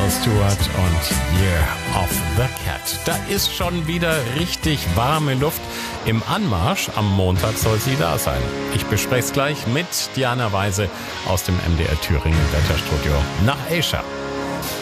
Stewart und Year of the Cat. Da ist schon wieder richtig warme Luft im Anmarsch. Am Montag soll sie da sein. Ich bespreche es gleich mit Diana Weise aus dem MDR Thüringen Wetterstudio nach Asia.